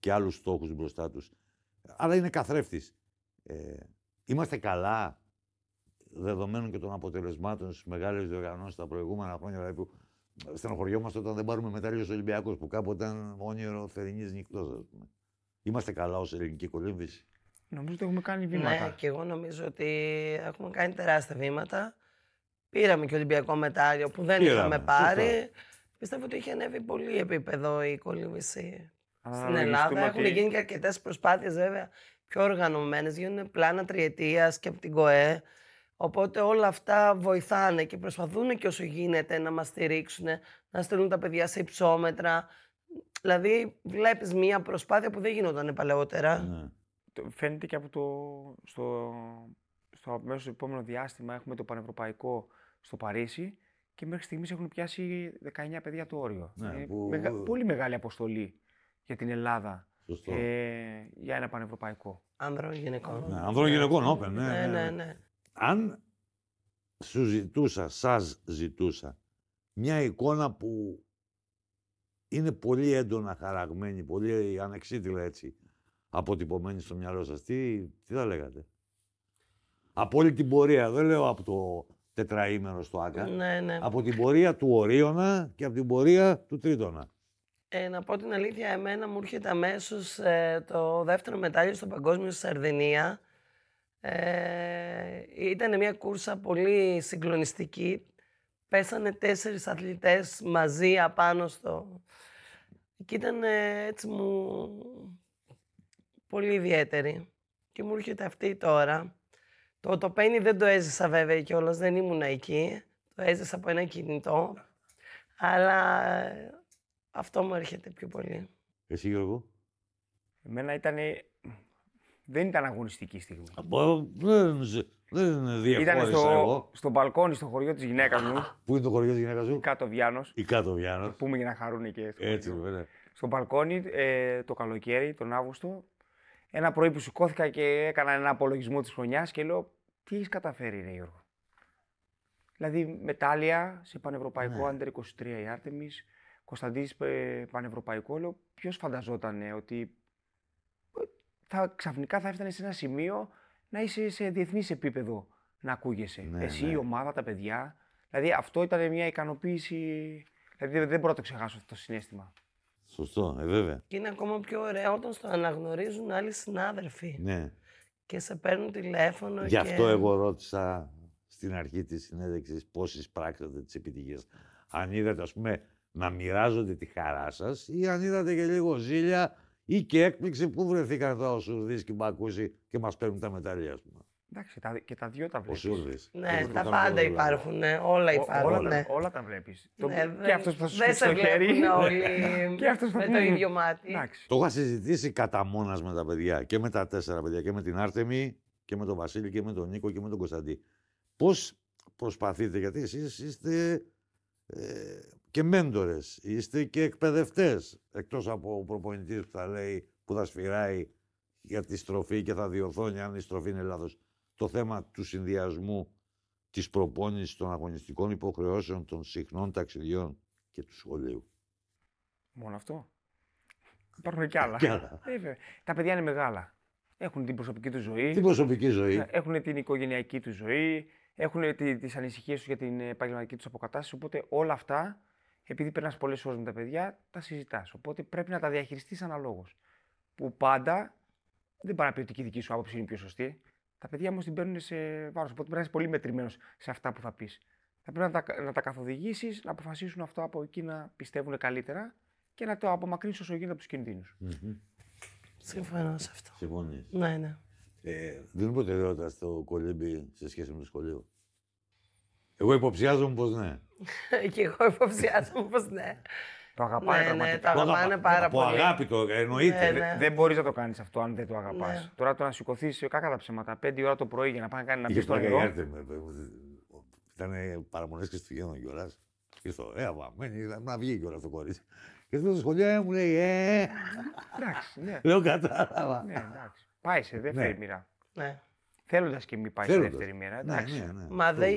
και άλλους στόχους μπροστά τους. Αλλά είναι καθρέφτης. Είμαστε καλά, δεδομένων και των αποτελεσμάτων στις μεγάλες διοργανώσεις τα προηγούμενα χρόνια, δηλαδή που στενοχωριόμαστε όταν δεν πάρουμε μετάλλιο στους Ολυμπιακούς, που κάποτε ήταν όνειρο θερινής νυχτός, ας πούμε. Είμαστε καλά ως ελληνική κολύμβηση. Νομίζω ότι έχουμε κάνει βήματα. Ναι, και εγώ νομίζω ότι έχουμε κάνει τεράστια βήματα. Πήραμε και Ολυμπιακό μετάλλιο που δεν είχαμε πάρει. Σωστά. Πιστεύω ότι έχει ανέβει πολύ επίπεδο η κολύμβηση στην Ελλάδα. Έχουν γίνει και αρκετές προσπάθειες, βέβαια, πιο οργανωμένες. Γίνουν πλάνα τριετίας και από την ΚΟΕ. Οπότε όλα αυτά βοηθάνε και προσπαθούν και όσο γίνεται να μας στηρίξουν, να στείλουν τα παιδιά σε υψόμετρα. Δηλαδή, βλέπεις μια προσπάθεια που δεν γινόταν παλαιότερα. Ναι. Φαίνεται και από στο αμέσως επόμενο διάστημα έχουμε το πανευρωπαϊκό στο Παρίσι και μέχρι στιγμής έχουν πιάσει 19 παιδιά το όριο. Ναι, πολύ μεγάλη αποστολή για την Ελλάδα για ένα πανευρωπαϊκό. Ανδρών γυναικών. Ναι, ανδρών γυναικών, open. Ναι. Αν σας ζητούσα μια εικόνα που είναι πολύ έντονα χαραγμένη, πολύ ανεξίτηλα έτσι, αποτυπωμένη στο μυαλό σας, τι θα λέγατε? Από όλη την πορεία, δεν λέω από το τετραήμερο στο ΆΚΑ, ναι. Από την πορεία του Ορίωνα και από την πορεία του Τρίτονα. Να πω την αλήθεια, εμένα μου έρχεται αμέσως το δεύτερο μετάλλιο στο παγκόσμιο στη Σαρδινία. Ήταν μια κούρσα πολύ συγκλονιστική. Πέσανε 4 αθλητές μαζί απάνω στο... Και ήταν έτσι πολύ ιδιαίτερη. Και μου έρχεται αυτή τώρα. Το πένι δεν το έζησα βέβαια κιόλας, δεν ήμουν εκεί. Το έζησα από ένα κινητό. Αλλά αυτό μου έρχεται πιο πολύ. Εσύ, Γιώργο? Εμένα δεν ήταν αγωνιστική στιγμή. Δεν διαχώρισα εγώ. Στο μπαλκόνι, στο χωριό της γυναίκας μου. Πού είναι το χωριό της γυναίκας σου? Η Κάτω Βιάνος. Πούμε για να χαρούν και στο έτσι, βέβαια. Στο μπαλκόνι το καλοκαίρι, τον Αύγουστο, ένα πρωί που σηκώθηκα και έκανα ένα απολογισμό της χρονιάς και λέω τι έχεις καταφέρει, ρε Γιώργο? Δηλαδή μετάλλια σε πανευρωπαϊκό Under 23 η Άρτεμις, Κωνσταντής πανευρωπαϊκό. Λέω ποιος φανταζόταν ότι ξαφνικά θα έφτανε σε ένα σημείο να είσαι σε διεθνής επίπεδο να ακούγεσαι. Εσύ, η ομάδα, τα παιδιά. Δηλαδή αυτό ήταν μια ικανοποίηση. Δηλαδή δεν μπορώ να το ξεχάσω αυτό το συναίσθημα. Σωστό, βέβαια. Και είναι ακόμα πιο ωραίο όταν στο αναγνωρίζουν άλλοι συνάδελφοι. Ναι. Και σε παίρνουν τηλέφωνο. Γι' αυτό εγώ ρώτησα στην αρχή της συνέντευξης πώς εισπράξατε τις επιτυχίες. Αν είδατε, ας πούμε, να μοιράζονται τη χαρά σας ή αν είδατε και λίγο ζήλια ή και έκπληξη που βρεθήκαν τώρα ο Σουρδής και ο Μπακούση και μας παίρνουν τα μετάλλια, ας πούμε. Εντάξει, και τα δυο τα βλέπεις. Ο Σουρδής. Ναι, τα πάντα υπάρχουν, όλα υπάρχουν. Όλα τα βλέπεις. Ναι, και αυτός που θα σου σπίξει το χέρι. Και αυτός με το ίδιο μάτι. Το είχα συζητήσει κατά μόνας με τα παιδιά και με τα 4 παιδιά και με την Άρτεμη και με τον Βασίλη και με τον Νίκο και με τον Κωνσταντή. Πώς προσπαθείτε, γιατί εσείς είστε και μέντορες, είστε και εκπαιδευτές, εκτός από ο προπονητής που θα λέει, που θα σφυράει για τη στροφή και θα διορθώνει αν η στροφή είναι λάθος. Το θέμα του συνδυασμού της προπόνησης των αγωνιστικών υποχρεώσεων, των συχνών ταξιδιών και του σχολείου. Μόνο αυτό? Υπάρχουν και άλλα. Τα παιδιά είναι μεγάλα. Έχουν την προσωπική του ζωή. Έχουν την οικογενειακή του ζωή. Έχουν τις ανησυχίες τους για την επαγγελματική τους αποκατάσταση. Οπότε όλα αυτά, επειδή περνάς πολλές ώρες με τα παιδιά, τα συζητάς. Οπότε πρέπει να τα διαχειριστείς αναλόγως. Που πάντα δεν πάει να πει ότι η δική σου άποψη είναι πιο σωστή. Τα παιδιά όμως την παίρνουν σε βάρος. Οπότε πρέπει να είσαι πολύ μετρημένος σε αυτά που θα πεις. Θα πρέπει να τα καθοδηγήσεις, να αποφασίσουν αυτό από εκεί να πιστεύουν καλύτερα και να το απομακρύνεις όσο γίνεται από τους κινδύνους. Συμφωνώ σε αυτό. Συμφωνείς? Ναι. Δίνουν προτεραιότητα στο κολύμπι σε σχέση με το σχολείο? Εγώ υποψιάζομαι πως ναι. Και εγώ υποψιάζομαι πως ναι. Το αγαπάνε πραγματικά. Το αγαπάνε πάρα πολύ. Από αγάπη το εννοείται. Δεν μπορείς να το κάνεις αυτό αν δεν το αγαπάς. Τώρα το να σηκωθείς κακά τα ψέματα 5 ώρα το πρωί για να πάνε να κάνει ένα πεις το νερό. Ήταν παραμονές Χριστουγέννων κιόλας. Ήρθα βαμμένη, να βγει κιόλας το κορίτσι. Και στο σχολείο μου λέει εντάξει, ναι. Λέω κατάλαβα. Ναι, εντάξει. Πάει σε δεύτερη μοίρα. Ναι. Θέλοντας και μη πάει σε δεύτερη μοίρα. Ναι. Μα δεν